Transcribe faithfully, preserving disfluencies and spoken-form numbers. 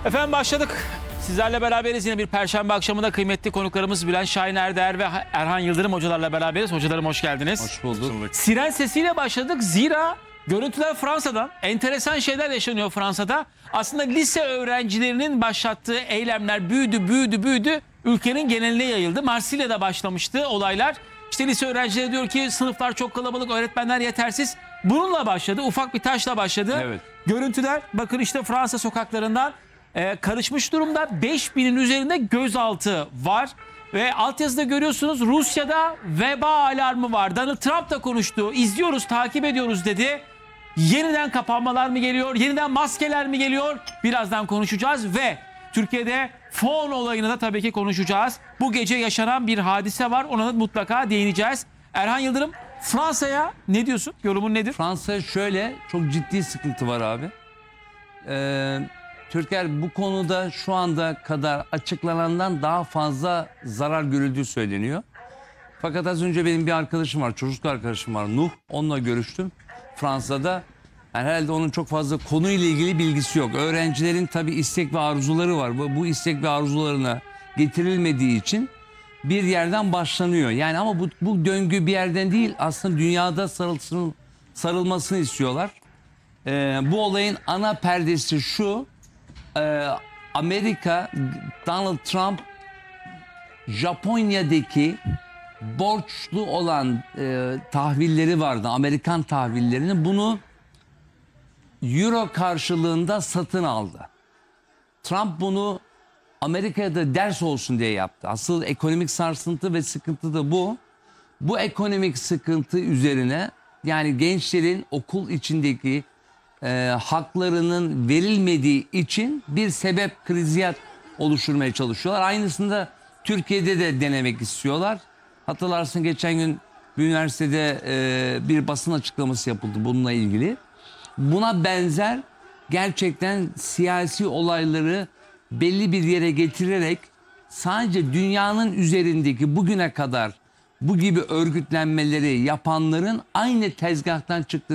Efendim başladık. Sizlerle beraberiz yine bir perşembe akşamında kıymetli konuklarımız Bülent Şahin Erder ve Erhan Yıldırım hocalarla beraberiz. Hocalarım hoş geldiniz. Hoş bulduk. Siren sesiyle başladık. Zira görüntüler Fransa'dan. Enteresan şeyler yaşanıyor Fransa'da. Aslında lise öğrencilerinin başlattığı eylemler büyüdü, büyüdü, büyüdü. Ülkenin geneline yayıldı. Marsilya'da başlamıştı olaylar. İşte lise öğrencileri diyor ki sınıflar çok kalabalık, öğretmenler yetersiz. Bununla başladı. Ufak bir taşla başladı. Evet. Görüntüler bakın işte Fransa sokaklarından e, karışmış durumda. beş binin üzerinde gözaltı var. Ve altyazıda görüyorsunuz Rusya'da veba alarmı var. Donald Trump da konuştu. İzliyoruz, takip ediyoruz dedi. Yeniden kapanmalar mı geliyor? Yeniden maskeler mi geliyor? Birazdan konuşacağız ve Türkiye'de fon olayını da tabii ki konuşacağız. Bu gece yaşanan bir hadise var. Ona da mutlaka değineceğiz. Erhan Yıldırım, Fransa'ya ne diyorsun? Yorumun nedir? Fransa şöyle, çok ciddi sıkıntı var abi. Ee, Türkiye bu konuda şu anda kadar açıklanandan daha fazla zarar görüldüğü söyleniyor. Fakat az önce benim bir arkadaşım var, çocuk arkadaşım var, Nuh. Onunla görüştüm Fransa'da. Yani herhalde onun çok fazla konuyla ilgili bilgisi yok. Öğrencilerin tabii istek ve arzuları var. Bu, bu istek ve arzularına getirilmediği için bir yerden başlanıyor. Yani ama bu, bu döngü bir yerden değil, aslında dünyada sarılsın, sarılmasını istiyorlar. Ee, bu olayın ana perdesi şu: e, Amerika, Donald Trump Japonya'daki borçlu olan e, tahvilleri vardı, Amerikan tahvillerini, bunu euro karşılığında satın aldı. Trump bunu Amerika'da ders olsun diye yaptı. Asıl ekonomik sarsıntı ve sıkıntı da bu. Bu ekonomik sıkıntı üzerine, yani gençlerin okul içindeki e, haklarının verilmediği için bir sebep, kriziyat oluşturmaya çalışıyorlar. Aynısını da Türkiye'de de denemek istiyorlar. Hatırlarsın, geçen gün bir üniversitede e, bir basın açıklaması yapıldı bununla ilgili. Buna benzer gerçekten siyasi olayları belli bir yere getirerek sadece dünyanın üzerindeki bugüne kadar bu gibi örgütlenmeleri yapanların aynı tezgahtan çıktığını